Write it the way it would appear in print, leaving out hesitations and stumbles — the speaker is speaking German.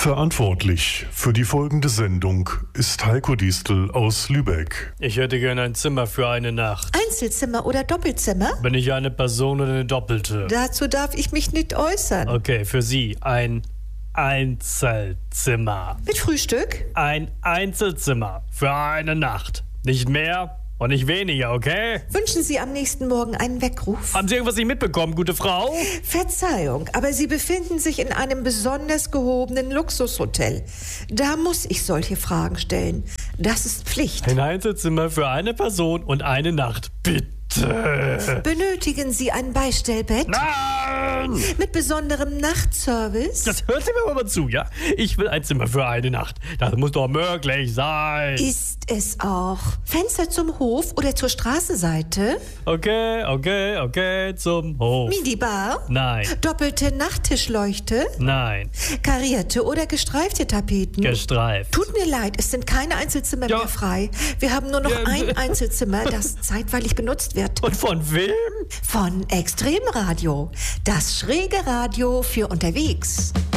Verantwortlich für die folgende Sendung ist Heiko Diestel aus Lübeck. Ich hätte gerne ein Zimmer für eine Nacht. Einzelzimmer oder Doppelzimmer? Bin ich eine Person oder eine Doppelte? Dazu darf ich mich nicht äußern. Okay, für Sie ein Einzelzimmer. Mit Frühstück? Ein Einzelzimmer für eine Nacht. Nicht mehr und nicht weniger, okay? Wünschen Sie am nächsten Morgen einen Weckruf? Haben Sie irgendwas nicht mitbekommen, gute Frau? Verzeihung, aber Sie befinden sich in einem besonders gehobenen Luxushotel. Da muss ich solche Fragen stellen. Das ist Pflicht. Ein Einzelzimmer für eine Person und eine Nacht. Bitte. Benötigen Sie ein Beistellbett? Nein! Mit besonderem Nachtservice? Das hört Sie mir aber mal zu, ja? Ich will ein Zimmer für eine Nacht. Das muss doch möglich sein. Ist es auch. Fenster zum Hof oder zur Straßenseite? Okay, zum Hof. Minibar? Nein. Doppelte Nachttischleuchte? Nein. Karierte oder gestreifte Tapeten? Gestreift. Tut mir leid, es sind keine Einzelzimmer Ja. mehr frei. Wir haben nur noch ein Einzelzimmer, das zeitweilig benutzt wird. Und von wem? Von Extremradio. Das schräge Radio für unterwegs.